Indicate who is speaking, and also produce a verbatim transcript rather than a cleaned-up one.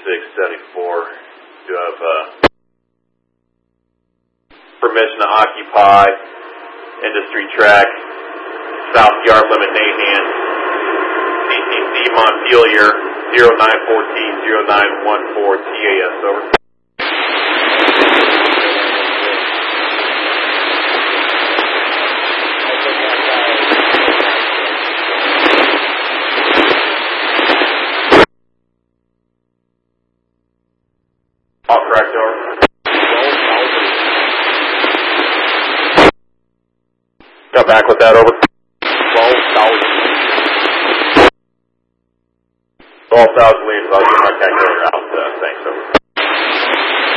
Speaker 1: six seventy-four. Do have uh, permission to occupy industry track, south yard limit Nahan, C T C Montpelier, zero nine one four, zero nine one four T A S, over. All correct, over. Come back with that, over. twelve thousand. twelve thousand leads, I'll get my calculator out. Uh, thanks, over.